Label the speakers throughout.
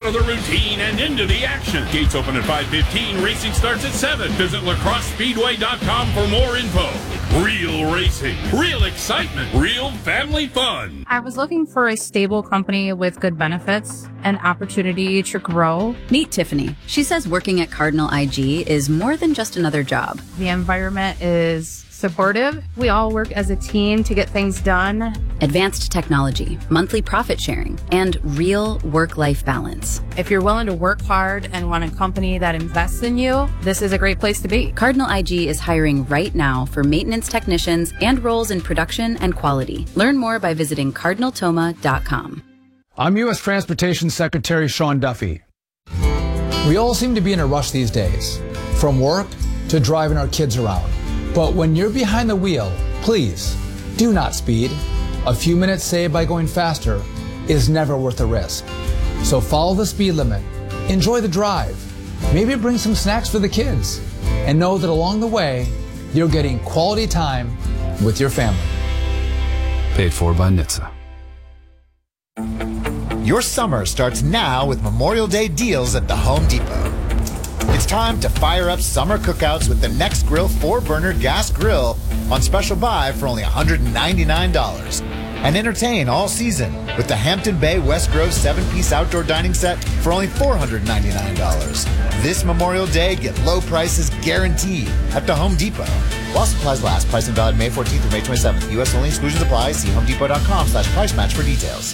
Speaker 1: for the routine and into the action. Gates open at 5:15. Racing starts at 7. Visit lacrossespeedway.com for more info. Real racing, real excitement, real family fun.
Speaker 2: I was looking for a stable company with good benefits and opportunity to grow.
Speaker 3: Meet Tiffany. She says working at Cardinal IG is more than just another job.
Speaker 2: The environment is supportive. We all work as a team to get things done.
Speaker 3: Advanced technology, monthly profit sharing, and real work-life balance.
Speaker 2: If you're willing to work hard and want a company that invests in you, this is a great place to be.
Speaker 3: Cardinal IG is hiring right now for maintenance technicians and roles in production and quality. Learn more by visiting cardinaltoma.com.
Speaker 4: I'm U.S. Transportation Secretary Sean Duffy. We all seem to be in a rush these days, from work to driving our kids around. But when you're behind the wheel, please do not speed. A few minutes saved by going faster is never worth the risk. So follow the speed limit, enjoy the drive, maybe bring some snacks for the kids, and know that along the way, you're getting quality time with your family.
Speaker 5: Paid for by NHTSA.
Speaker 6: Your summer starts now with Memorial Day deals at the Home Depot. It's time to fire up summer cookouts with the Next Grill 4-burner gas grill on special buy for only $199. And entertain all season with the Hampton Bay West Grove 7-piece outdoor dining set for only $499. This Memorial Day, get low prices guaranteed at the Home Depot. While supplies last, pricing valid May 14th through May 27th. U.S. only, exclusions apply. See homedepot.com/price match for details.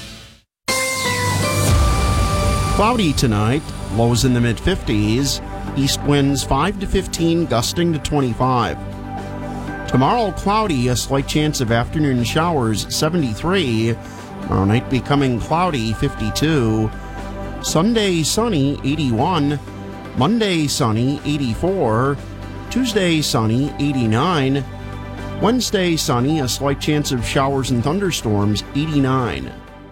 Speaker 7: Cloudy tonight, lows in the mid-50s. East winds 5 to 15, gusting to 25. Tomorrow, cloudy, a slight chance of afternoon showers, 73. Tomorrow night becoming cloudy, 52. Sunday, sunny, 81. Monday, sunny, 84. Tuesday, sunny, 89. Wednesday, sunny, a slight chance of showers and thunderstorms, 89.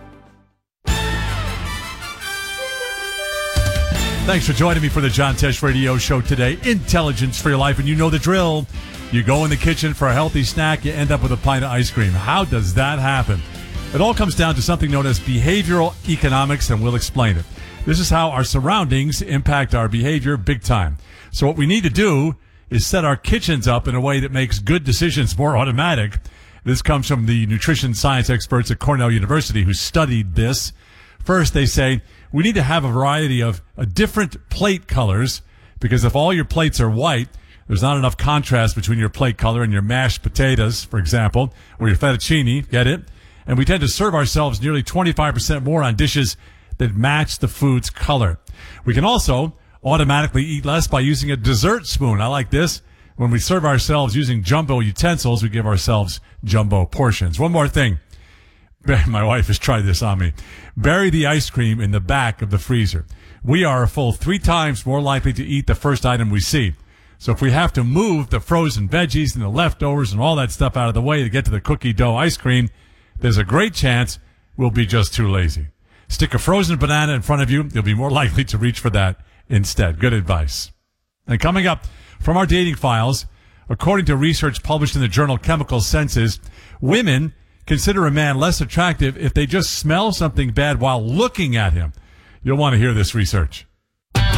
Speaker 8: Thanks for joining me for the John Tesh Radio Show today. Intelligence for your life, and you know the drill. You go in the kitchen for a healthy snack, you end up with a pint of ice cream. How does that happen? It all comes down to something known as behavioral economics, and we'll explain it. This is how our surroundings impact our behavior big time. So what we need to do is set our kitchens up in a way that makes good decisions more automatic. This comes from the nutrition science experts at Cornell University who studied this. First, they say, we need to have a variety of different plate colors, because if all your plates are white, there's not enough contrast between your plate color and your mashed potatoes, for example, or your fettuccine, get it? And we tend to serve ourselves nearly 25% more on dishes that match the food's color. We can also automatically eat less by using a dessert spoon. I like this. When we serve ourselves using jumbo utensils, we give ourselves jumbo portions. One more thing. My wife has tried this on me. Bury the ice cream in the back of the freezer. We are a full 3 times more likely to eat the first item we see. So if we have to move the frozen veggies and the leftovers and all that stuff out of the way to get to the cookie dough ice cream, there's a great chance we'll be just too lazy. Stick a frozen banana in front of you. You'll be more likely to reach for that instead. Good advice. And coming up from our dating files, according to research published in the journal Chemical Senses, women consider a man less attractive if they just smell something bad while looking at him. You'll want to hear this research.